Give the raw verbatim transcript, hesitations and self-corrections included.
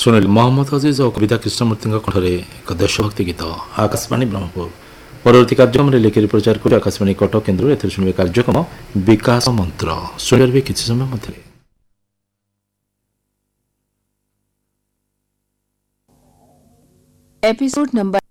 सुनिल मोहम्मद अजीज और कविता कृष्णमूर्ति कंठरे एक देशभक्ति गीत आकाशवाणी ब्रह्मपुर परवर्ती कार्यक्रम में लेखिरी प्रचार कर आकाशवाणी कटक केन्द्र एथि शुणवे कार्यक्रम विकास मंत्र शुणिबार भी किसी समय मध्य एपिसोड नंबर